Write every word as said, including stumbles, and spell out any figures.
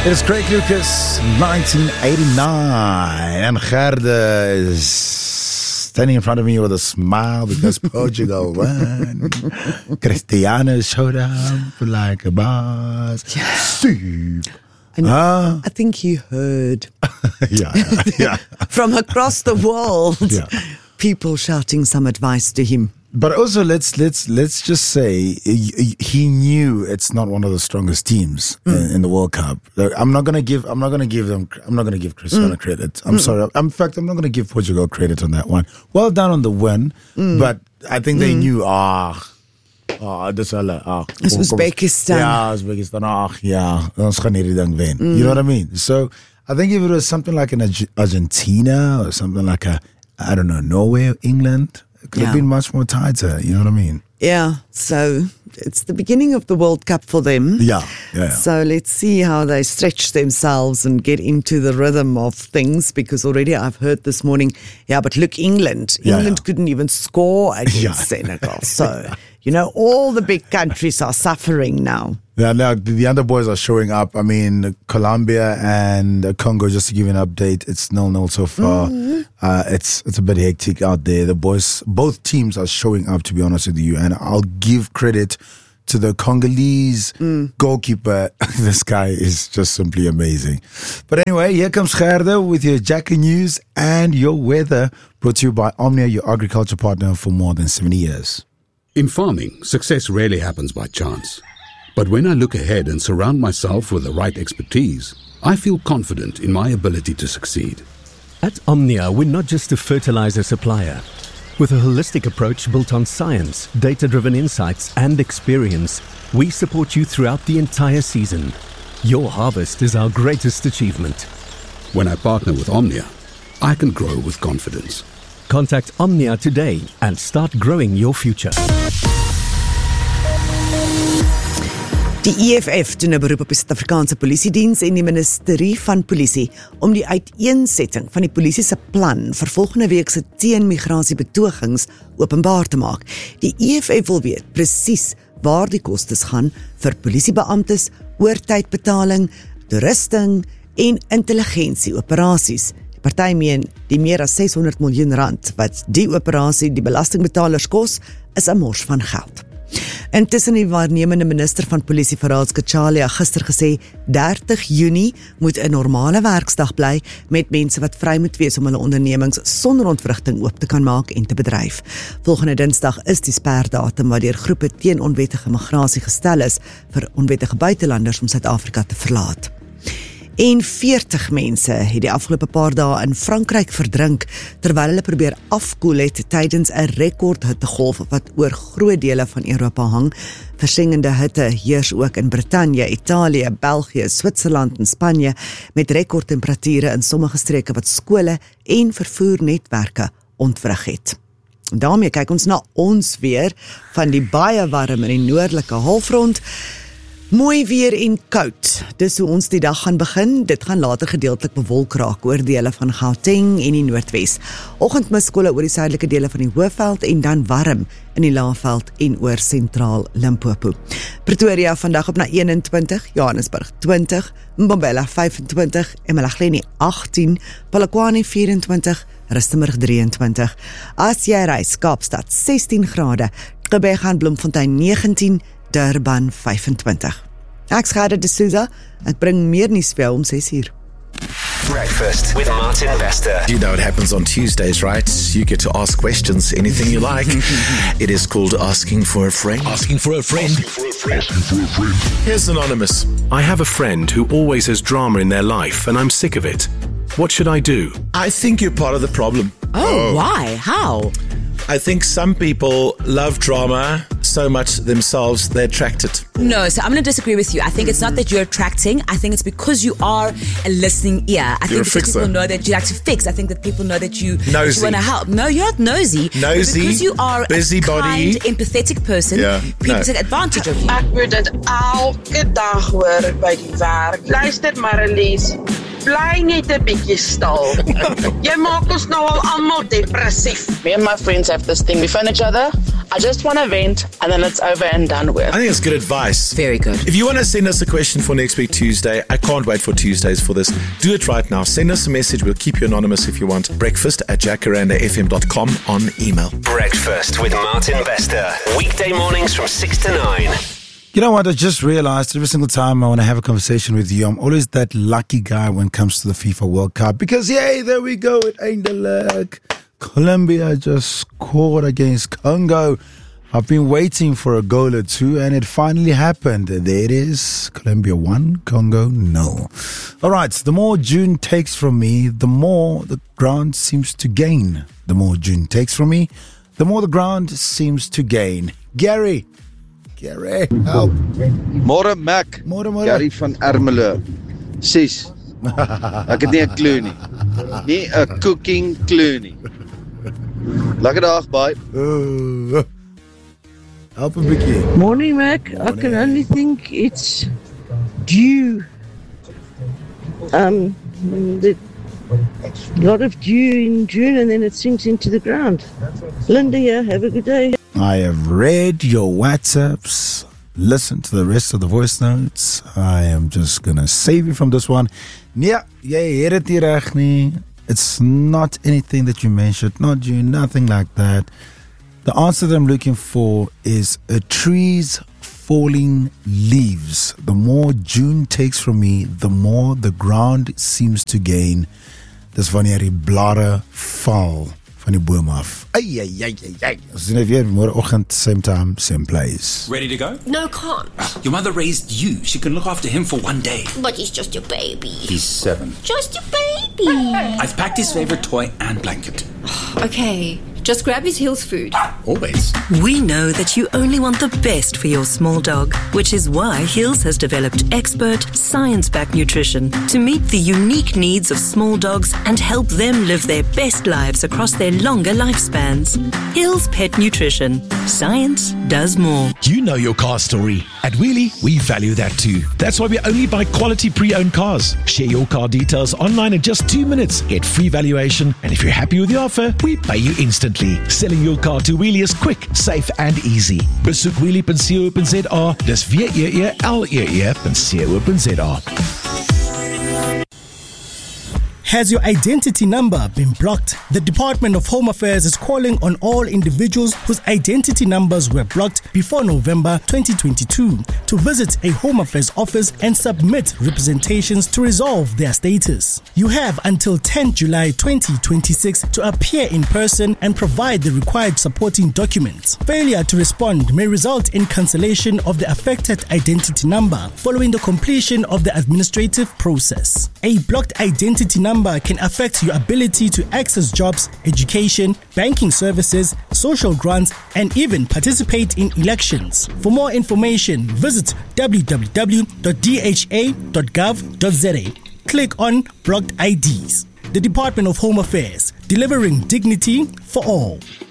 It is Craig Lucas, nineteen eighty-nine, and Gerda is standing in front of me with a smile because Portugal won. Cristiano showed up like a boss. Yeah. Steve. And Huh? I think he heard yeah, yeah, yeah. from across the world Yeah. people shouting some advice to him. But also, let's let's let's just say he, he knew it's not one of the strongest teams mm. in, in the World Cup. Like, I'm not gonna give I'm not gonna give them I'm not gonna give Cristiano mm. credit. I'm mm. sorry. In fact, I'm not gonna give Portugal credit on that one. Well done on the win, mm. but I think they mm. knew. Ah, ah, dis hulle. Ah, it's Uzbekistan. Yeah, Uzbekistan. Ah, yeah, ons gaan hierdie ding wen. Mm. You know what I mean? So I think if it was something like an Argentina or something like a I don't know Norway or England. It could yeah. have been much more tighter, you know what I mean? Yeah, so it's the beginning of the World Cup for them. Yeah, yeah, yeah. So let's see how they stretch themselves and get into the rhythm of things, because already I've heard this morning, yeah, but look, England. Yeah, England yeah. couldn't even score against Yeah. Senegal. So, you know, all the big countries are suffering now. Yeah, now the other boys are showing up. I mean, Colombia and Congo, just to give you an update, it's nil nil so far. Mm-hmm. Uh, it's it's a bit hectic out there. The boys, both teams are showing up, to be honest with you. And I'll give credit to the Congolese mm. goalkeeper. This guy is just simply amazing. But anyway, here comes Gerda with your Jackie News and your weather, brought to you by Omnia, your agriculture partner for more than seventy years. In farming, success rarely happens by chance. But when I look ahead and surround myself with the right expertise, I feel confident in my ability to succeed. At Omnia, we're not just a fertilizer supplier. With a holistic approach built on science, data-driven insights, and experience, we support you throughout the entire season. Your harvest is our greatest achievement. When I partner with Omnia, I can grow with confidence. Contact Omnia today and start growing your future. Die E F F doen 'n beroep op die Suid-Afrikaanse Polisiediens en die Ministerie van Polisie om die uiteensetting van die polisie se plan vir volgende week se teen-migrasie betogings openbaar te maak. Die E F F wil weet presies waar die kostes gaan vir polisiebeamptes, oortydbetaling, toerusting en intelligensieoperasies. Die party meen die meer as ses honderd miljoen rand wat die operasie die belastingbetalers kos, is 'n mors van geld. Intussen die waarnemende minister van polisie Faraz Kachalia gister gesê dertig Junie moet 'n normale werksdag bly met mense wat vry moet wees om hulle ondernemings sonder ontwrigting oop te kan maak en te bedryf. Volgende Dinsdag is die sperdatum waardeur groepe teen onwettige migrasie gestel is vir onwettige buitelanders om Suid-Afrika te verlaat. En veertig mense het die afgelope paar dae in Frankryk verdrink terwyl hulle probeer afkoel het tydens 'n rekordhittegolf wat oor groot dele van Europa hang. Versengende hitte heers ook in Brittanje, Italië, België, Switserland en Spanje met rekordtemperature in sommige streke wat skole en vervoernetwerke ontwrig het. Daarmee kyk ons na ons weer van die baie warm in die noordelike halfrond. Mooi weer en koud, dis hoe ons die dag gaan begin. Dit gaan later gedeeltelik bewolk raak oor dele van Gauteng en die Noordwes. Oggendmiskole oor die suidelike dele van die Hoëveld en dan warm in die Laagveld en oor sentraal Limpopo. Pretoria vandag op na eenentwintig, Johannesburg twintig, Mbombela vyfentwintig, eMalahleni agttien, Polokwane vyfentwintig, Rustenburg drieëntwintig. As jy reis, Kaapstad sestien grade, Gqeberha en Bloemfontein negentien, Durban vyfentwintig. Ek's Gerda de Souza, ek bring meer nuus vir jou om ses uur. Breakfast with Martin Bester. You know it happens on Tuesdays, right? You get to ask questions, anything you like. It is called Asking for a Friend. Asking for a friend. Asking for a friend. Asking for a friend. Here's Anonymous. I have a friend who always has drama in their life and I'm sick of it. What should I do? I think you're part of the problem. Oh, oh. Why? How? I think some people love drama so much themselves, they attract it. No, so I'm going to disagree with you. I think it's not that you're attracting. I think it's because you are a listening ear. I You're think a because fixer. people know that you like to fix. I think that people know that you, Nosy. you want to help. No, you're not nosy. Nosy, But because you are busybody. a kind, empathetic person, Yeah, people no. take advantage of you. Ek moet dit elke dag hoor by die werk. Luister Marlies, bly net 'n bietjie stil. Jy maak ons nou al almal depressief. Me and my friends have this thing. We phone each other I just want to vent and then it's over and done with. I think it's good advice. Very good. If you want to send us a question for next week Tuesday, I can't wait for Tuesdays for this. Do it right now. Send us a message. We'll keep you anonymous if you want. Breakfast at jacaranda f m dot com on email. Breakfast with Martin Bester. Weekday mornings from six to nine. You know what? I just realized every single time I want to have a conversation with you, I'm always that lucky guy when it comes to the FIFA World Cup. Because, yay, there we go. It ain't the luck. Colombia just scored against Congo. I've been waiting for a goal or two, and it finally happened. There it is. Colombia won, Congo no. All right, the more June takes from me, the more the ground seems to gain. The more June takes from me, the more the ground seems to gain. Gary. Gary, help. Môre Mac. Môre, môre. Gary van Ermelo. Sis. Ek het nie 'n klou nie. Nie 'n cooking klou nie. Lekker dag, bye. Uh, help a bietjie. Morning, Mac. Morning. I can only think it's dew. Um, the, a lot of dew in June and then it sinks into the ground. Linda here, have a good day. I have read your WhatsApps, listened to the rest of the voice notes. I am just going to save you from this one. Yeah, yeah, it's not anything that you mentioned, not you, nothing like that. The answer that I'm looking for is a tree's falling leaves. The more June takes from me, the more the ground seems to gain. Dis wanneer die blare val van die boom af. Ay, ay, ay, ay, ay. Ons sien weer môreoggend, same time, same place. Ready to go? No, can't. Your mother raised you. She can look after him for one day. But he's just your baby. He's seven. Just your baby. I've packed his favorite toy and blanket. Okay, just grab his Hills food. Always. We know that you only want the best for your small dog, which is why Hills has developed expert, science-backed nutrition to meet the unique needs of small dogs and help them live their best lives across their longer lifespans. Hills Pet Nutrition. Science does more. You know your car story. At Wheelie, we value that too. That's why we only buy quality pre-owned cars. Share your car details online in just two minutes. Get free valuation. And if you're happy with the offer, we pay you instantly. Selling your car to Wheelie is quick, safe and easy. Besoek wheelie dot co dot za. Dis W E E L E E dot co dot za. Has your identity number been blocked? The Department of Home Affairs is calling on all individuals whose identity numbers were blocked before November twenty twenty-two to visit a Home Affairs office and submit representations to resolve their status. You have until tenth July twenty twenty-six to appear in person and provide the required supporting documents. Failure to respond may result in cancellation of the affected identity number following the completion of the administrative process. A blocked identity number can affect your ability to access jobs, education, banking services, social grants, and even participate in elections. For more information, visit w w w dot d h a dot gov dot z a. Click on Blocked I Ds. The Department of Home Affairs, delivering dignity for all.